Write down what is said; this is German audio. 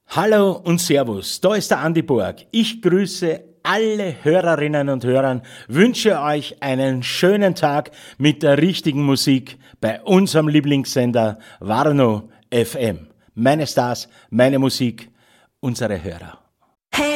Hallo und Servus, da ist der Andi Borg. Ich grüße alle Hörerinnen und Hörer, wünsche euch einen schönen Tag mit der richtigen Musik bei unserem Lieblingssender Warnow FM. Meine Stars, meine Musik, unsere Hörer.